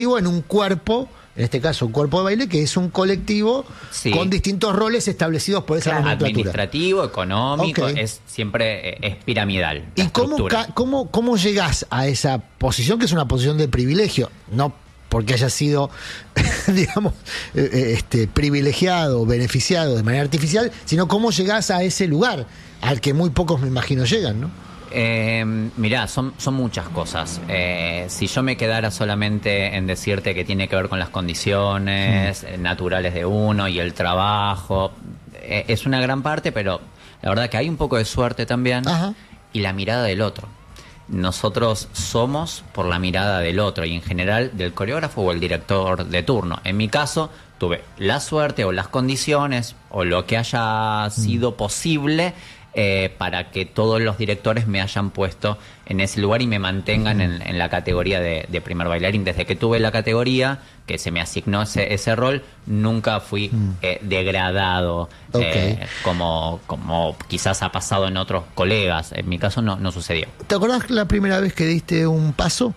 en un cuerpo, en este caso un cuerpo de baile, que es un colectivo con distintos roles establecidos por esa nomenclatura. Administrativo, económico, siempre es piramidal. ¿Y cómo llegás a esa posición, que es una posición de privilegio? No porque haya sido, digamos, privilegiado, beneficiado de manera artificial, sino cómo llegás a ese lugar al que muy pocos, me imagino, llegan, ¿no? Mirá, son muchas cosas. Si yo me quedara solamente en decirte que tiene que ver con las condiciones naturales de uno y el trabajo, es una gran parte, pero la verdad que hay un poco de suerte también. Ajá. Y la mirada del otro. Nosotros somos por la mirada del otro y en general del coreógrafo o el director de turno. En mi caso, tuve la suerte o las condiciones o lo que haya sido posible para que todos los directores me hayan puesto en ese lugar y me mantengan en la categoría de primer bailarín. Desde que tuve la categoría, que se me asignó ese rol, nunca fui degradado, como quizás ha pasado en otros colegas. En mi caso no sucedió. ¿Te acordás la primera vez que diste un paso?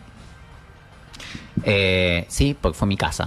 Sí, porque fue mi casa.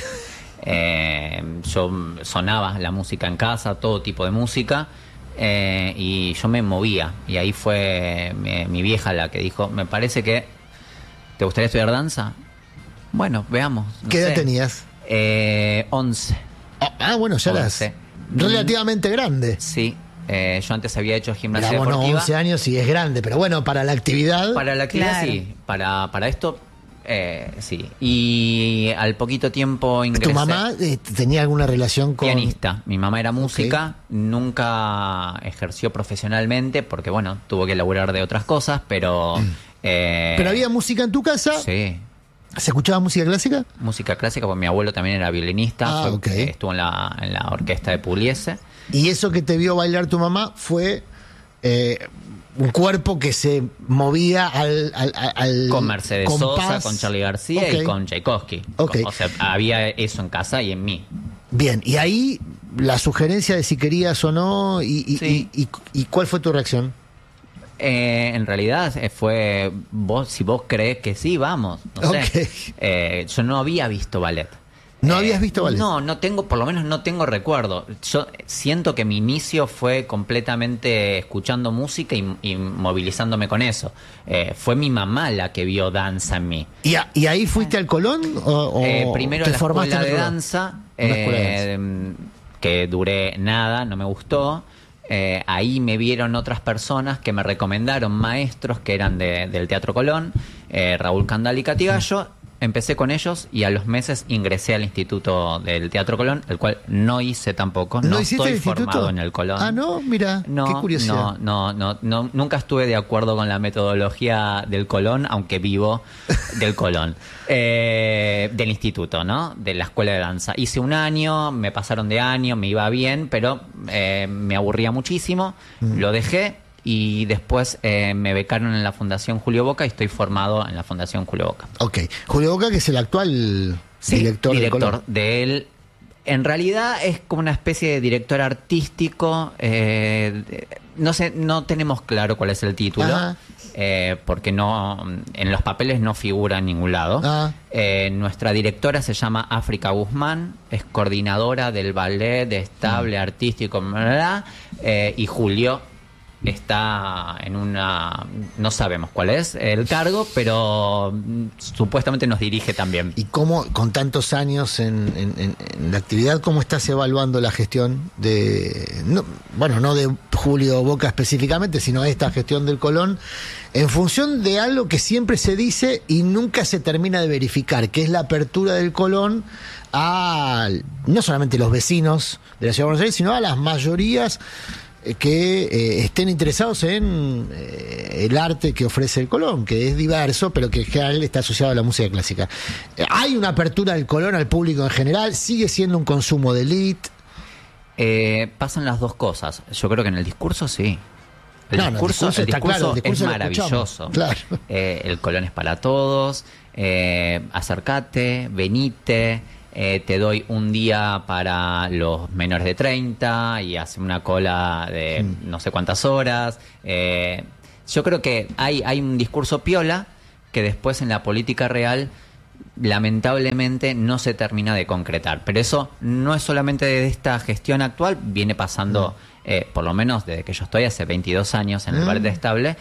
Yo sonaba la música en casa, todo tipo de música. Y yo me movía y ahí fue mi vieja la que dijo, me parece que ¿te gustaría estudiar danza? Bueno, veamos. ¿Qué edad tenías? 11. Bueno, ya eras relativamente grande. Sí, yo antes había hecho gimnasia deportiva. 11 años y es grande, pero bueno, para la actividad. Para la actividad sí, para esto sí. Y al poquito tiempo ingresé. ¿Tu mamá tenía alguna relación con...? Pianista. Mi mamá era música, nunca ejerció profesionalmente porque, bueno, tuvo que laburar de otras cosas, pero... ¿Pero había música en tu casa? Sí. ¿Se escuchaba música clásica? Música clásica, porque mi abuelo también era violinista, estuvo en la orquesta de Pugliese. ¿Y eso que te vio bailar tu mamá fue... un cuerpo que se movía al con Mercedes compás. Sosa, con Charly García y con Tchaikovsky. O sea, había eso en casa y en mí. Bien, y ahí la sugerencia de si querías o no, y ¿cuál fue tu reacción? En realidad fue, si vos crees que sí, vamos. No sé. Yo no había visto ballet. ¿No habías visto ballet? No tengo, por lo menos no tengo recuerdo. Yo siento que mi inicio fue completamente escuchando música y movilizándome con eso. Fue mi mamá la que vio danza en mí. ¿Y ahí fuiste al Colón? Primero a la escuela de danza, que duré nada, no me gustó. Ahí me vieron otras personas que me recomendaron maestros que eran del Teatro Colón, Raúl Candal y Catigallo. Empecé con ellos y a los meses ingresé al Instituto del Teatro Colón, el cual no hice tampoco. No estoy formado en el Colón. Ah, no, mira, qué curiosidad. No, nunca estuve de acuerdo con la metodología del Colón, aunque vivo del Colón. Del instituto, ¿no? De la escuela de danza. Hice un año, me pasaron de año, me iba bien, pero me aburría muchísimo. Lo dejé. Y después me becaron en la Fundación Julio Boca y estoy formado en la Fundación Julio Boca. Julio Boca, que es el actual director de él. En realidad es como una especie de director artístico. No sé, no tenemos claro cuál es el título, porque en los papeles no figura en ningún lado. Nuestra directora se llama África Guzmán, es coordinadora del ballet de estable artístico, y Julio está en no sabemos cuál es el cargo, pero supuestamente nos dirige también. ¿Y cómo, con tantos años en la actividad, cómo estás evaluando la gestión no de Julio Boca específicamente, sino esta gestión del Colón, en función de algo que siempre se dice y nunca se termina de verificar, que es la apertura del Colón a no solamente los vecinos de la Ciudad de Buenos Aires, sino a las mayorías que estén interesados en el arte que ofrece el Colón, que es diverso, pero que en general está asociado a la música clásica. ¿Hay una apertura del Colón al público en general? ¿Sigue siendo un consumo de élite? Pasan las dos cosas. Yo creo que en el discurso sí. El discurso es maravilloso. Claro. El Colón es para todos. Acércate, venite. Te doy un día para los menores de 30 y hace una cola de no sé cuántas horas. Yo creo que hay un discurso piola que después en la política real lamentablemente no se termina de concretar. Pero eso no es solamente de esta gestión actual, viene pasando, por lo menos desde que yo estoy, hace 22 años en el Ballet Estable.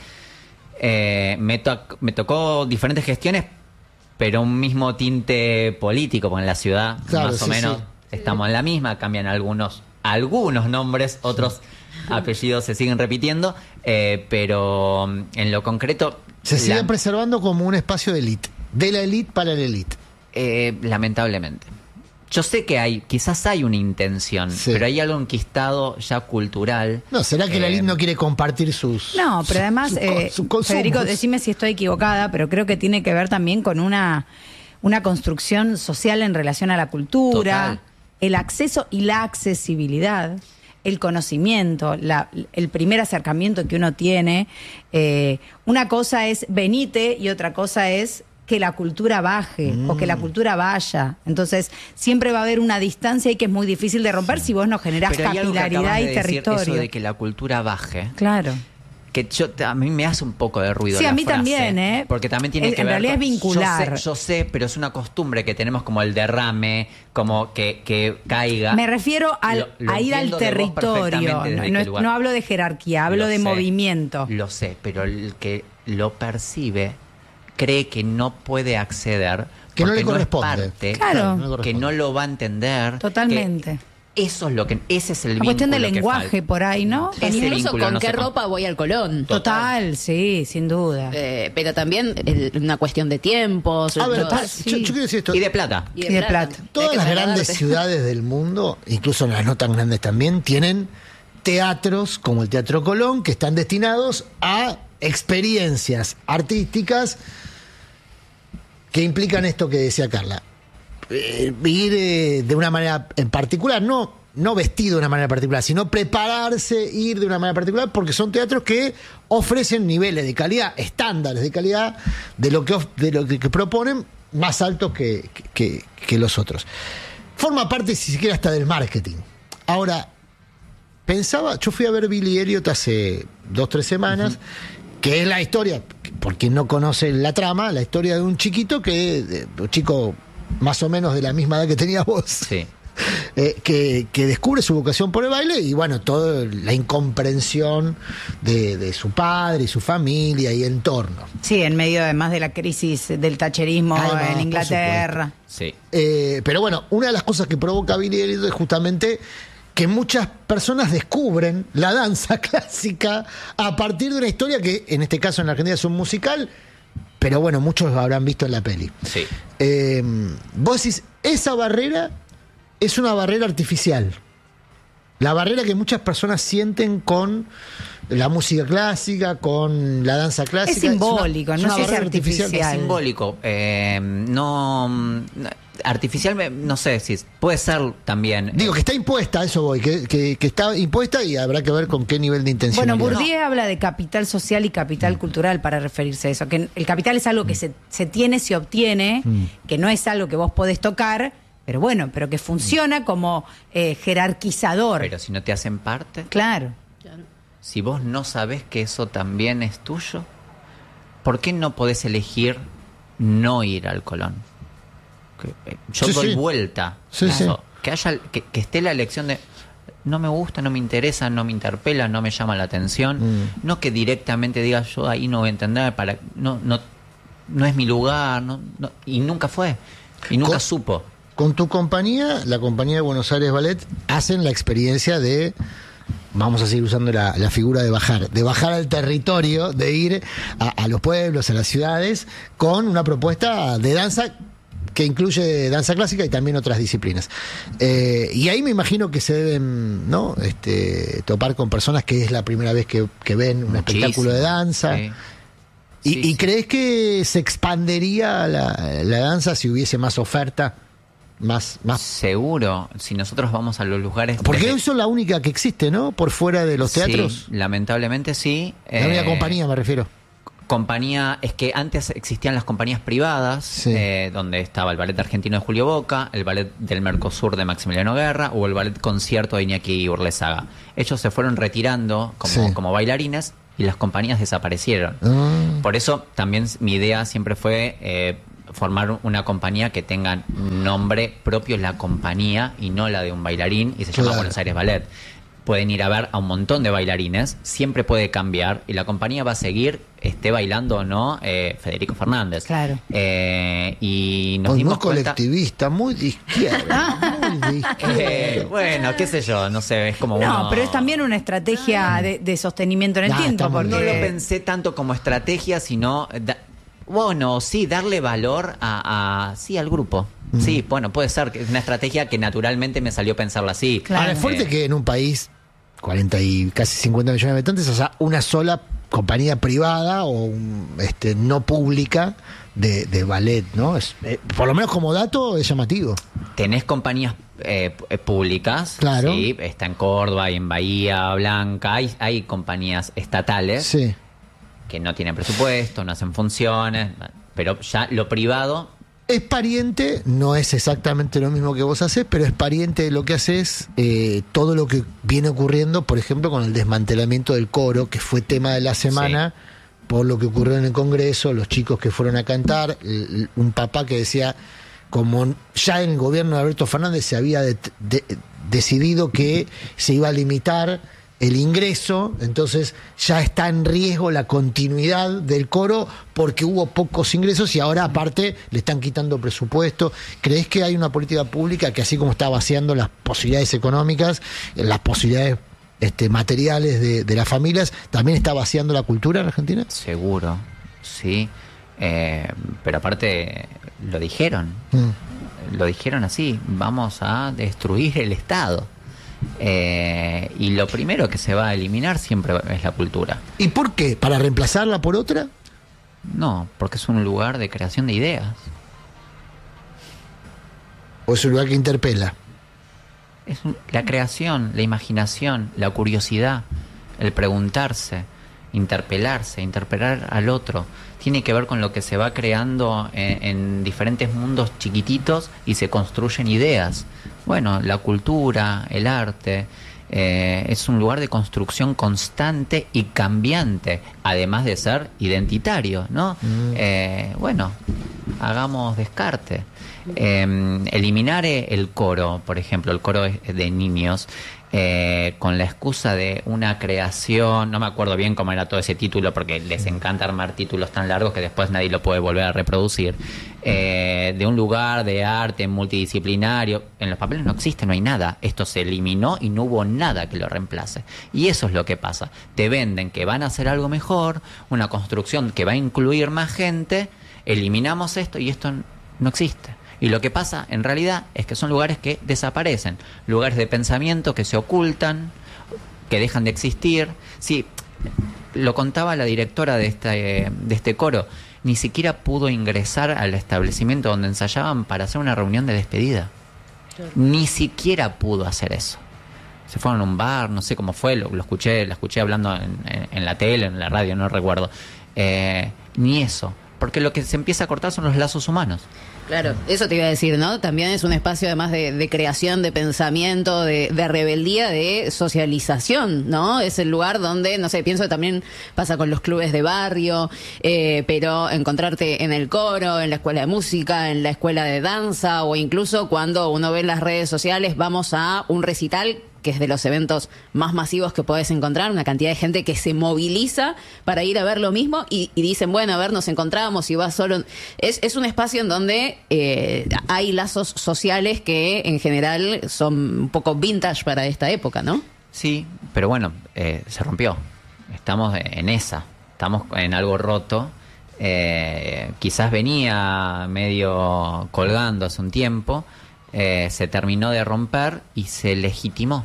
Me tocó diferentes gestiones, pero un mismo tinte político, porque en la ciudad más o menos estamos en la misma, cambian algunos nombres, otros apellidos se siguen repitiendo, pero en lo concreto... Se siguen preservando como un espacio de élite, de la élite para la élite. Lamentablemente. Yo sé que quizás hay una intención, pero hay algo enquistado ya cultural. No, ¿será que la élite no quiere compartir sus... No, pero además, Federico, decime si estoy equivocada, pero creo que tiene que ver también con una construcción social en relación a la cultura, total, el acceso y la accesibilidad, el conocimiento, el primer acercamiento que uno tiene. Una cosa es venite y otra cosa es que la cultura baje o que la cultura vaya. Entonces, siempre va a haber una distancia y que es muy difícil de romper si vos no generás capilaridad y territorio. Eso de que la cultura baje. Claro. Que a mí me hace un poco de ruido. Sí, la a mí frase, también, porque también tiene que ver. En realidad es vincular. Yo sé, pero es una costumbre que tenemos, como el derrame, como que caiga. Me refiero a ir al territorio. No hablo de jerarquía, hablo de movimiento. Lo sé, pero el que lo percibe cree que no puede acceder, que no le corresponde. No es parte, claro, que no lo va a entender. Totalmente. Eso es ese es el vínculo. Cuestión de lenguaje por ahí, ¿no? Incluso con qué ropa voy al Colón. Total, sí, sin duda. Pero también una cuestión de tiempos. A ver, yo quiero decir esto. Y de plata. Y de plata. Todas las grandes ciudades del mundo, incluso las no tan grandes también, tienen teatros como el Teatro Colón que están destinados a experiencias artísticas que implican esto que decía Carla. Ir de una manera en particular, no vestido de una manera particular, sino prepararse, ir de una manera particular, porque son teatros que ofrecen niveles de calidad, estándares de calidad de lo que proponen, más altos que los otros. Forma parte, si siquiera, hasta del marketing. Ahora, yo fui a ver Billy Elliot hace 2-3 semanas, que es la historia, por quien no conoce la trama, la historia de un chiquito un chico más o menos de la misma edad que tenías vos, sí. Que descubre su vocación por el baile y bueno, toda la incomprensión de su padre y su familia y entorno. Sí, en medio además de la crisis del thatcherismo en Inglaterra. Sí. Pero bueno, una de las cosas que provoca Billy Elliot es justamente que muchas personas descubren la danza clásica a partir de una historia que, en este caso en la Argentina, es un musical, pero bueno, muchos lo habrán visto en la peli. Sí. Vos decís, esa barrera es una barrera artificial. La barrera que muchas personas sienten con la música clásica, con la danza clásica. Es simbólico, no sé si es artificial. Es simbólico. Artificial, no sé si puede ser también. Digo que está impuesta, a eso voy, que está impuesta y habrá que ver con qué nivel de intencionalidad. Bueno, Bourdieu habla de capital social y capital cultural para referirse a eso, que el capital es algo que se tiene, se obtiene, que no es algo que vos podés tocar, pero bueno, pero que funciona como jerarquizador. Pero si no te hacen parte. Claro. Si vos no sabés que eso también es tuyo, ¿por qué no podés elegir no ir al Colón? Yo doy vuelta a eso. Que haya que esté la elección de no me gusta, no me interesa, no me interpela, no me llama la atención. No que directamente diga yo ahí no voy a entender, no es mi lugar, y nunca fue, y nunca supo. Con tu compañía, la compañía de Buenos Aires Ballet, hacen la experiencia de, vamos a seguir usando la figura de bajar al territorio, de ir a los pueblos, a las ciudades, con una propuesta de danza que incluye danza clásica y también otras disciplinas. Y ahí me imagino que se deben topar con personas que es la primera vez que ven un espectáculo de danza. Sí. ¿Y crees que se expandería la danza si hubiese más oferta? Más seguro, si nosotros vamos a los lugares... Porque eso es la única que existe, ¿no? Por fuera de los teatros. Sí, lamentablemente sí. La única compañía, me refiero. Compañía, es que antes existían las compañías privadas, donde estaba el Ballet Argentino de Julio Boca, el Ballet del Mercosur de Maximiliano Guerra o el Ballet Concierto de Iñaki Urlesaga. Ellos se fueron retirando como bailarines y las compañías desaparecieron. Por eso también mi idea siempre fue formar una compañía que tenga nombre propio, la compañía y no la de un bailarín, y se llama Buenos Aires Ballet. Pueden ir a ver a un montón de bailarines, siempre puede cambiar y la compañía va a seguir, esté bailando o no, Federico Fernández. Claro. Y nos muy dimos colectivista, cuenta... muy de izquierda, muy de izquierda. Bueno, qué sé yo, no sé, es como No, pero es también una estrategia de sostenimiento en el tiempo. Porque... No lo pensé tanto como estrategia, sino... Bueno, sí, darle valor al grupo. Sí, bueno, puede ser que es una estrategia que naturalmente me salió pensarla así. Claro. Ahora, es fuerte que en un país 40 y casi 50 millones de habitantes, o sea, una sola compañía privada o no pública de ballet, ¿no? Por lo menos como dato es llamativo. Tenés compañías públicas, claro. Sí, está en Córdoba y en Bahía Blanca, hay compañías estatales, sí, que no tienen presupuesto, no hacen funciones, pero ya lo privado... Es pariente, no es exactamente lo mismo que vos haces, pero es pariente de lo que haces, todo lo que viene ocurriendo, por ejemplo, con el desmantelamiento del coro, que fue tema de la semana, sí, por lo que ocurrió en el Congreso, los chicos que fueron a cantar, un papá que decía, como ya en el gobierno de Alberto Fernández se había decidido que se iba a limitar el ingreso, entonces ya está en riesgo la continuidad del coro porque hubo pocos ingresos y ahora aparte le están quitando presupuesto. ¿Crees que hay una política pública que, así como está vaciando las posibilidades económicas, las posibilidades materiales de las familias, también está vaciando la cultura en Argentina? Seguro, sí, pero aparte lo dijeron así, vamos a destruir el Estado. Y lo primero que se va a eliminar siempre es la cultura. ¿Y por qué? ¿Para reemplazarla por otra? No, porque es un lugar de creación de ideas. ¿O es un lugar que interpela? La creación, la imaginación, la curiosidad, el preguntarse, interpelarse, interpelar al otro. Tiene que ver con lo que se va creando en diferentes mundos chiquititos y se construyen ideas. Bueno, la cultura, el arte, es un lugar de construcción constante y cambiante, además de ser identitario, ¿no? Bueno, hagamos descarte. Eliminar el coro, por ejemplo, el coro de niños, con la excusa de una creación, no me acuerdo bien cómo era todo ese título porque les encanta armar títulos tan largos que después nadie lo puede volver a reproducir, de un lugar de arte multidisciplinario. En los papeles no existe, no hay nada, esto se eliminó y no hubo nada que lo reemplace, y eso es lo que pasa, te venden que van a hacer algo mejor, una construcción que va a incluir más gente, eliminamos esto y esto no existe. Y lo que pasa, en realidad, es que son lugares que desaparecen, lugares de pensamiento que se ocultan, que dejan de existir. Sí, lo contaba la directora de este coro, ni siquiera pudo ingresar al establecimiento donde ensayaban para hacer una reunión de despedida. Ni siquiera pudo hacer eso. Se fueron a un bar, no sé cómo fue, la escuché hablando en la tele, en la radio, no recuerdo. Ni eso, porque lo que se empieza a cortar son los lazos humanos. Claro, eso te iba a decir, ¿no? También es un espacio además de creación, de pensamiento, de rebeldía, de socialización, ¿no? Es el lugar donde, no sé, pienso que también pasa con los clubes de barrio, pero encontrarte en el coro, en la escuela de música, en la escuela de danza, o incluso cuando uno ve en las redes sociales, vamos a un recital, que es de los eventos más masivos que podés encontrar, una cantidad de gente que se moviliza para ir a ver lo mismo y dicen, bueno, a ver, nos encontramos y vas solo. Es un espacio en donde hay lazos sociales que en general son un poco vintage para esta época, ¿no? Sí, pero bueno, se rompió. Estamos estamos en algo roto. Quizás venía medio colgando hace un tiempo. Se terminó de romper y se legitimó.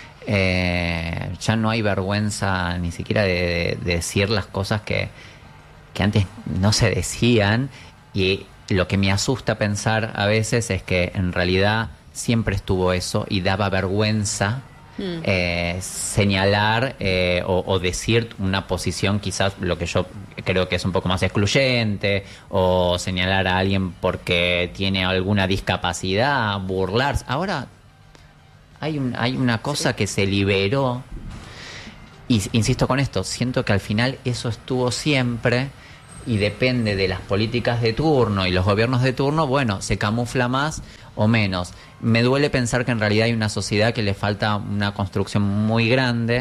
Ya no hay vergüenza ni siquiera de decir las cosas que antes no se decían, y lo que me asusta pensar a veces es que en realidad siempre estuvo eso y daba vergüenza señalar o decir una posición, quizás lo que yo creo que es un poco más excluyente, o señalar a alguien porque tiene alguna discapacidad, burlarse. Ahora hay una cosa que se liberó, y insisto con esto, siento que al final eso estuvo siempre, y depende de las políticas de turno y los gobiernos de turno, bueno, se camufla más o menos. Me duele pensar que en realidad hay una sociedad que le falta una construcción muy grande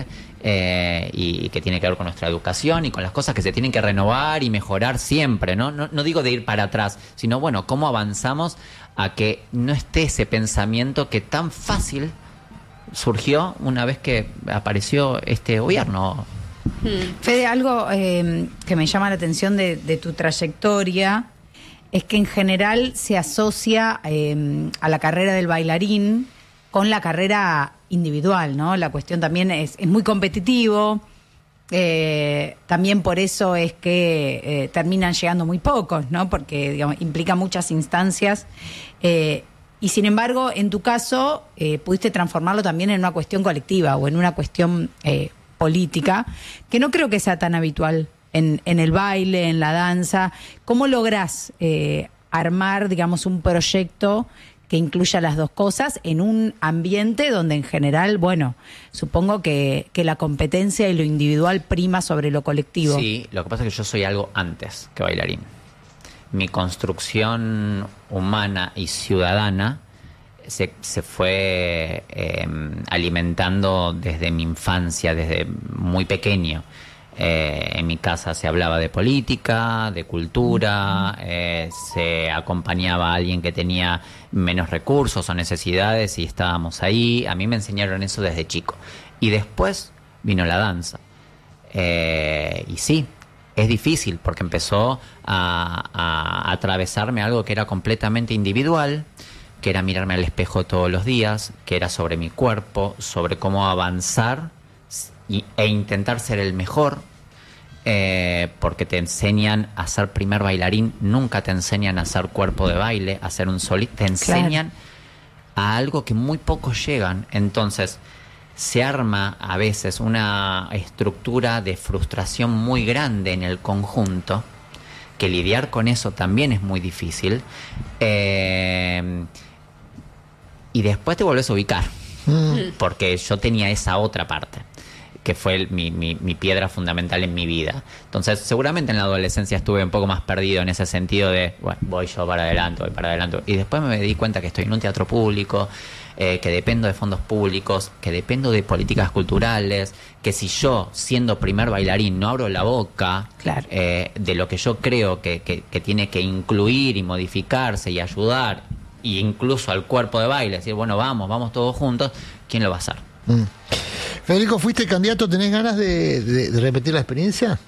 y que tiene que ver con nuestra educación y con las cosas que se tienen que renovar y mejorar siempre, ¿no? No digo de ir para atrás, sino, bueno, cómo avanzamos a que no esté ese pensamiento que tan fácil surgió una vez que apareció este gobierno. Fede, algo que me llama la atención de tu trayectoria es que en general se asocia a la carrera del bailarín con la carrera individual, ¿no? La cuestión también es muy competitivo, también por eso es que terminan llegando muy pocos, ¿no? Porque, digamos, implica muchas instancias. Y sin embargo, en tu caso, pudiste transformarlo también en una cuestión colectiva o en una cuestión política, que no creo que sea tan habitual en el baile, en la danza. ¿Cómo lográs armar, digamos, un proyecto que incluya las dos cosas en un ambiente donde en general, bueno, supongo que la competencia y lo individual prima sobre lo colectivo? Sí, lo que pasa es que yo soy algo antes que bailarín. Mi construcción humana y ciudadana se fue alimentando desde mi infancia, desde muy pequeño. En mi casa se hablaba de política, de cultura, se acompañaba a alguien que tenía menos recursos o necesidades y estábamos ahí. A mí me enseñaron eso desde chico. Y después vino la danza. Y sí, es difícil porque empezó a atravesarme algo que era completamente individual, que era mirarme al espejo todos los días, que era sobre mi cuerpo, sobre cómo avanzar e intentar ser el mejor, porque te enseñan a ser primer bailarín, nunca te enseñan a hacer cuerpo de baile, a ser un solista, te enseñan a algo que muy pocos llegan. Entonces se arma a veces una estructura de frustración muy grande en el conjunto, que lidiar con eso también es muy difícil, y después te volvés a ubicar, porque yo tenía esa otra parte que fue mi piedra fundamental en mi vida. Entonces, seguramente en la adolescencia estuve un poco más perdido en ese sentido de, bueno, voy yo para adelante, voy para adelante. Y después me di cuenta que estoy en un teatro público, que dependo de fondos públicos, que dependo de políticas culturales, que si yo, siendo primer bailarín, no abro la boca de lo que yo creo que tiene que incluir y modificarse y ayudar, e incluso al cuerpo de baile, decir, bueno, vamos todos juntos, ¿quién lo va a hacer? Federico, ¿fuiste candidato? ¿Tenés ganas de repetir la experiencia?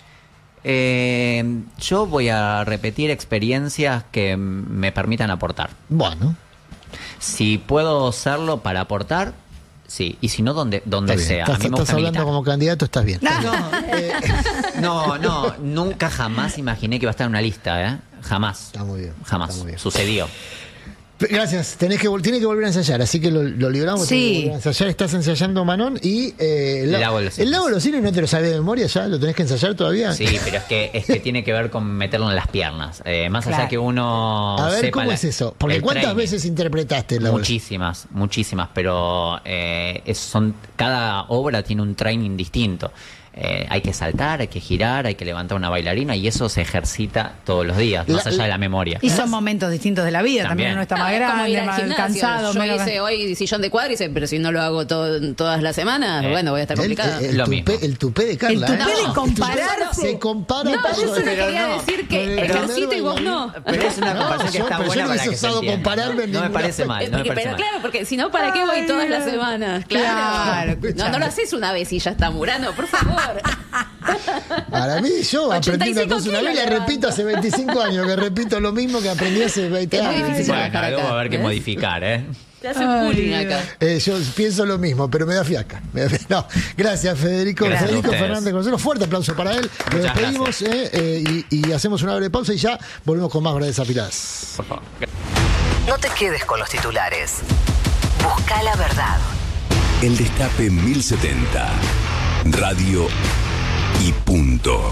Yo voy a repetir experiencias que me permitan aportar. Bueno. Si puedo hacerlo para aportar, sí. Y si no, donde sea. Estás hablando militar. Como candidato, estás bien. No, nunca jamás imaginé que iba a estar en una lista, Jamás. Está muy bien. Jamás. Está muy bien. Sucedió. Gracias, tiene que volver a ensayar, así que lo libramos. Sí. Ensayar, estás ensayando Manon y el Lago de los Cines no te lo sabes de memoria ya, lo tenés que ensayar todavía. Sí, pero es que tiene que ver con meterlo en las piernas, más allá que uno a ver, sepa ¿cómo es eso? Porque ¿cuántas veces interpretaste el Lago? Muchísimas, pero cada obra tiene un training distinto. Hay que saltar, hay que girar, hay que levantar una bailarina y eso se ejercita todos los días, más allá de la memoria. Y son momentos distintos de la vida, también uno está más grande, más cansado. Yo hice hoy sillón de cuádriceps, pero si no lo hago todas las semanas, bueno, voy a estar complicada. El tupé de Carla. El tupé de compararse. Se compara. No, yo solo quería decir que ejercito y vos no. Pero es una comparación que está buena para que se entienda. No me parece mal. Pero claro, porque si no, ¿para qué voy todas las semanas? Claro. No lo haces una vez y ya está, Murano, por favor. Para mí, yo aprendí una cosa una vez, la repito hace 25 años, que repito lo mismo que aprendí hace 20 años. Bueno, algo va a haber que modificar, Te hace bullying acá. Yo pienso lo mismo, pero me da fiaca. No, gracias, Federico. Gracias Federico Fernández Gonzalo, fuerte aplauso para él. Lo despedimos y hacemos una breve pausa y ya volvemos con más verdades afiladas. Por favor. No te quedes con los titulares. Busca la verdad. El Destape 1070. Radio y punto.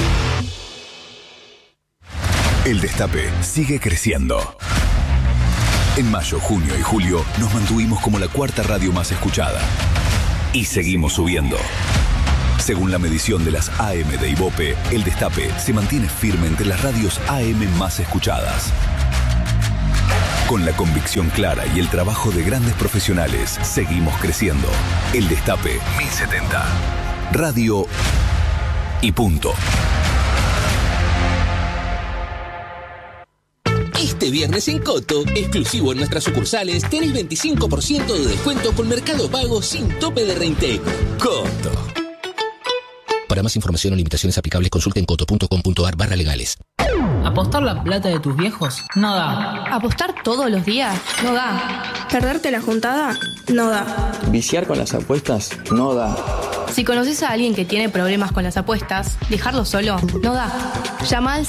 El Destape sigue creciendo. En mayo, junio y julio nos mantuvimos como la cuarta radio más escuchada. Y seguimos subiendo. Según la medición de las AM de Ibope, El Destape se mantiene firme entre las radios AM más escuchadas. Con la convicción clara y el trabajo de grandes profesionales, seguimos creciendo. El Destape 1070. Radio y punto. Este viernes en Coto, exclusivo en nuestras sucursales, tenés 25% de descuento con Mercado Pago sin tope de reintegro. Coto. Para más información o limitaciones aplicables, consulta en coto.com.ar/legales. ¿Apostar la plata de tus viejos? No da. ¿Apostar todos los días? No da. ¿Perderte la juntada? No da. ¿Viciar con las apuestas? No da. Si conoces a alguien que tiene problemas con las apuestas, dejarlo solo no da. Llama al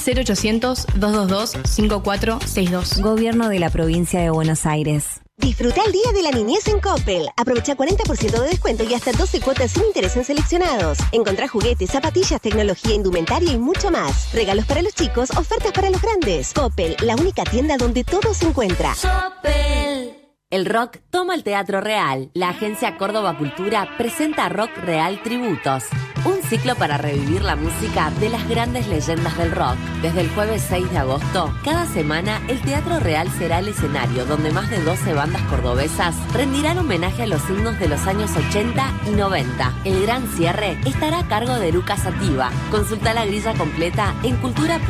0800-222-5462. Gobierno de la Provincia de Buenos Aires. Disfruta el Día de la Niñez en Coppel. Aprovecha 40% de descuento y hasta 12 cuotas sin interés en seleccionados. Encontrá juguetes, zapatillas, tecnología, indumentaria y mucho más. Regalos para los chicos, ofertas para los grandes. Coppel, la única tienda donde todo se encuentra. Coppel. El rock toma el Teatro Real. La agencia Córdoba Cultura presenta Rock Real Tributos, un ciclo para revivir la música de las grandes leyendas del rock. Desde el jueves 6 de agosto, cada semana el Teatro Real será el escenario donde más de 12 bandas cordobesas rendirán homenaje a los himnos de los años 80 y 90. El gran cierre estará a cargo de Lucas Sativa. Consulta la grilla completa en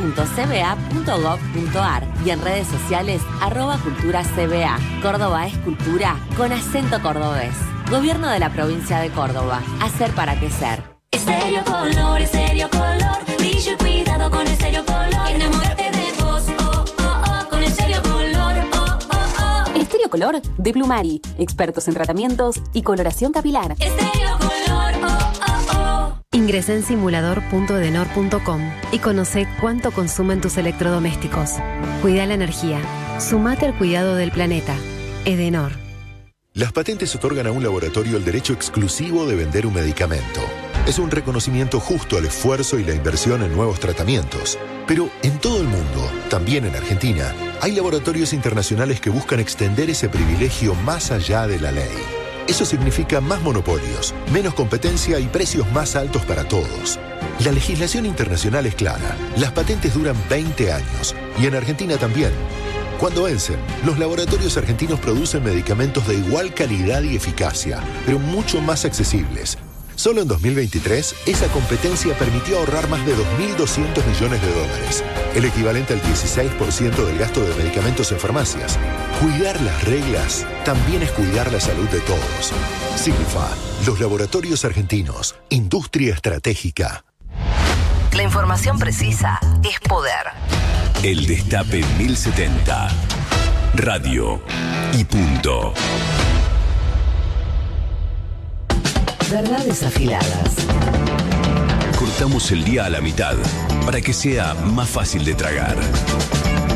cultura.cba.gov.ar y en redes sociales @culturacba. Córdoba es cultura con acento cordobés. Gobierno de la provincia de Córdoba. Hacer para crecer. Estéreo Color, brillo y cuidado con Estéreo Color. Enamórate de vos, con Estéreo Color, Estéreo Color de Plumari. Expertos en tratamientos y coloración capilar. Estéreo Color, Ingresa en simulador.edenor.com y conoce cuánto consumen tus electrodomésticos. Cuida la energía. Sumate al cuidado del planeta. Edenor. Las patentes otorgan a un laboratorio el derecho exclusivo de vender un medicamento. Es un reconocimiento justo al esfuerzo y la inversión en nuevos tratamientos. Pero en todo el mundo, también en Argentina, hay laboratorios internacionales que buscan extender ese privilegio más allá de la ley. Eso significa más monopolios, menos competencia y precios más altos para todos. La legislación internacional es clara. Las patentes duran 20 años y en Argentina también. Cuando vencen, los laboratorios argentinos producen medicamentos de igual calidad y eficacia, pero mucho más accesibles. Solo en 2023, esa competencia permitió ahorrar más de $2.200 millones, el equivalente al 16% del gasto de medicamentos en farmacias. Cuidar las reglas también es cuidar la salud de todos. Signifa, los laboratorios argentinos, industria estratégica. La información precisa es poder. El Destape 1070. Radio y punto. Verdades afiladas. Cortamos el día a la mitad para que sea más fácil de tragar.